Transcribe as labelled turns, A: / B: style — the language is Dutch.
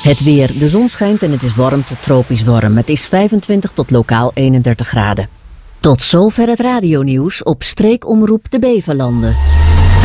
A: Het weer. De zon schijnt en het is warm tot tropisch warm. Het is 25 tot lokaal 31 graden. Tot zover het radionieuws op streekomroep de Beverlanden.